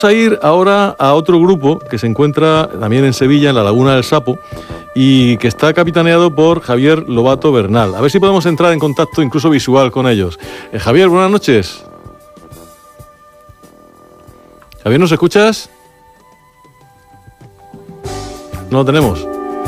Vamos a ir ahora a otro grupo que se encuentra también en Sevilla, en la Laguna del Sapo, y que está capitaneado por Javier Lobato Bernal. A ver si podemos entrar en contacto incluso visual con ellos. Javier, buenas noches. Javier, ¿nos escuchas? No lo tenemos.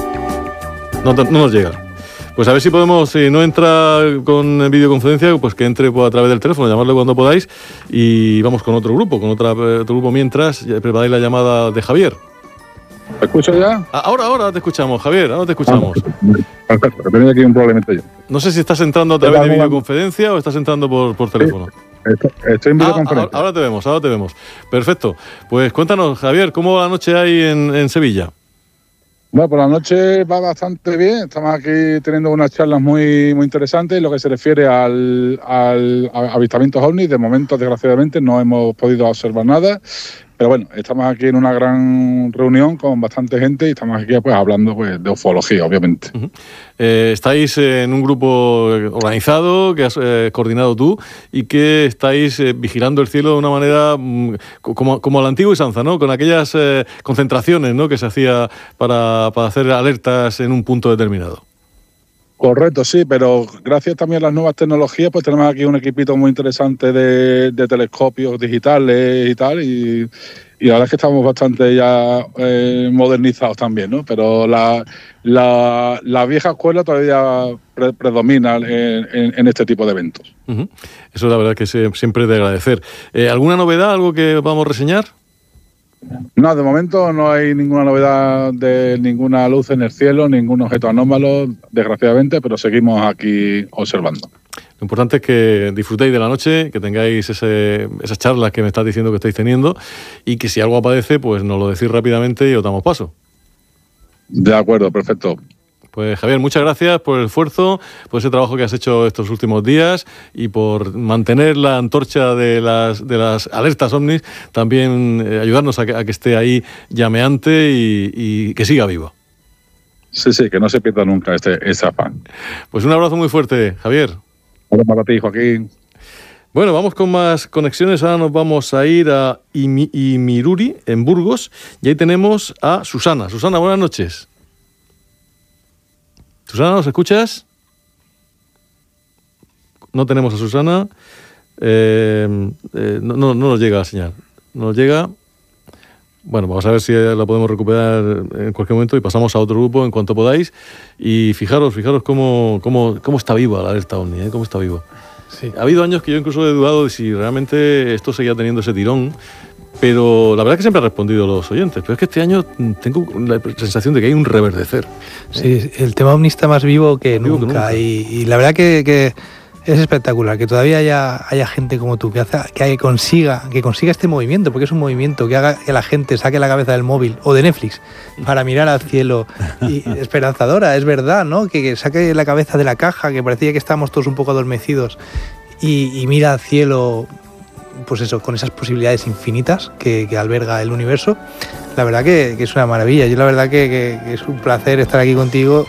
No nos llega. Pues a ver si podemos, si no entra con videoconferencia, pues que entre a través del teléfono, llamarle cuando podáis, y vamos con otro grupo, otro grupo mientras preparáis la llamada de Javier. ¿Me escuchas ya? Ahora te escuchamos, Javier, ahora te escuchamos. Perfecto, que tenía aquí un problemita yo. No sé si estás entrando a través de videoconferencia o estás entrando por teléfono. Estoy en videoconferencia. Ahora te vemos. Perfecto. Pues cuéntanos, Javier, ¿cómo va la noche ahí en Sevilla? Bueno, por la noche va bastante bien. Estamos aquí teniendo unas charlas muy interesantes en lo que se refiere al avistamientos ovnis. De momento, desgraciadamente, no hemos podido observar nada. Pero bueno, estamos aquí en una gran reunión con bastante gente y estamos aquí pues hablando pues, de ufología, obviamente. Uh-huh. Estáis en un grupo organizado que has coordinado tú y que estáis vigilando el cielo de una manera como a la antigua usanza, ¿no? Con aquellas concentraciones, ¿no? Que se hacía para hacer alertas en un punto determinado. Correcto, sí, pero gracias también a las nuevas tecnologías, pues tenemos aquí un equipito muy interesante de telescopios digitales y tal, y la verdad es que estamos bastante ya modernizados también, ¿no? Pero la vieja escuela todavía predomina en este tipo de eventos. Uh-huh. Eso la verdad que siempre de agradecer. ¿Alguna novedad, algo que vamos a reseñar? No, de momento no hay ninguna novedad de ninguna luz en el cielo, ningún objeto anómalo, desgraciadamente, pero seguimos aquí observando. Lo importante es que disfrutéis de la noche, que tengáis esas charlas que me estás diciendo que estáis teniendo y que si algo aparece, pues nos lo decís rápidamente y os damos paso. De acuerdo, perfecto. Pues Javier, muchas gracias por el esfuerzo, por ese trabajo que has hecho estos últimos días y por mantener la antorcha de las alertas ovnis, también ayudarnos a que esté ahí llameante y que siga vivo. Sí, que no se pierda nunca ese afán. Pues un abrazo muy fuerte, Javier. Hola para ti, Joaquín. Bueno, vamos con más conexiones. Ahora nos vamos a ir a Imiruri, en Burgos, y ahí tenemos a Susana. Susana, buenas noches. Susana, ¿nos escuchas? No tenemos a Susana. No nos llega la señal. No nos llega. Bueno, vamos a ver si la podemos recuperar en cualquier momento y pasamos a otro grupo en cuanto podáis. Y fijaros cómo está viva la alerta OVNI, cómo está vivo. Sí. Ha habido años que yo incluso he dudado de si realmente esto seguía teniendo ese tirón. Pero la verdad es que siempre ha respondido los oyentes. Pero es que este año tengo la sensación de que hay un reverdecer. Sí, el tema ovni está más vivo que nunca. Y la verdad que es espectacular que todavía haya gente como tú que consiga este movimiento, porque es un movimiento que haga que la gente saque la cabeza del móvil o de Netflix para mirar al cielo. Y esperanzadora, es verdad, ¿no? Que saque la cabeza de la caja, que parecía que estábamos todos un poco adormecidos y mira al cielo. Pues eso, con esas posibilidades infinitas que alberga el universo. La verdad que es una maravilla. Yo la verdad que es un placer estar aquí contigo,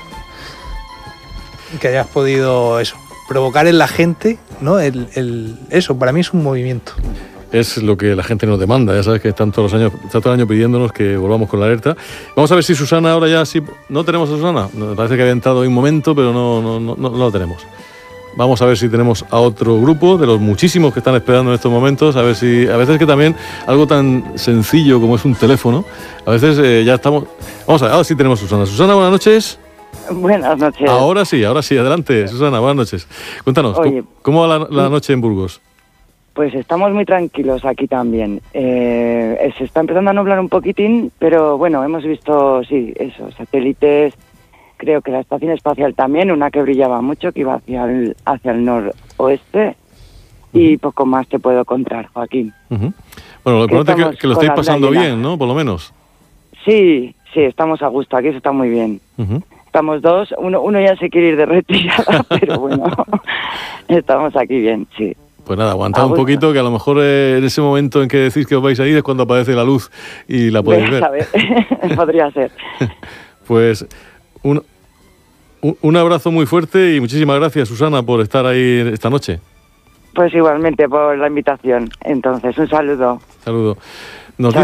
que hayas podido eso, provocar en la gente, ¿no? Eso, para mí es un movimiento. Es lo que la gente nos demanda, ya sabes que están todo el año pidiéndonos que volvamos con la alerta. Vamos a ver si Susana ahora ya sí. ¿No tenemos a Susana? Me parece que había entrado hoy un momento, pero no lo tenemos. Vamos a ver si tenemos a otro grupo de los muchísimos que están esperando en estos momentos. A veces que también algo tan sencillo como es un teléfono, a veces ya estamos. Vamos a ver, ahora sí tenemos a Susana. Susana, buenas noches. Buenas noches. Ahora sí, adelante, Susana, buenas noches. Cuéntanos, oye, ¿cómo va la noche en Burgos? Pues estamos muy tranquilos aquí también. Se está empezando a nublar un poquitín, pero bueno, hemos visto, sí, eso, satélites. Creo que la estación espacial también, una que brillaba mucho, que iba hacia el noroeste, y poco más te puedo contar, Joaquín. Uh-huh. Bueno, lo importante es que lo estáis pasando bien, ¿no? Por lo menos. Sí, estamos a gusto, aquí se está muy bien. Uh-huh. Estamos dos, uno ya se quiere ir de retirada, pero bueno, estamos aquí bien, sí. Pues nada, aguantad un poquito, que a lo mejor en ese momento en que decís que os vais a ir es cuando aparece la luz y la podéis ver. A ver. Podría ser. Pues un abrazo muy fuerte y muchísimas gracias, Susana, por estar ahí esta noche. Pues igualmente por la invitación. Entonces, un saludo. Saludo. Nos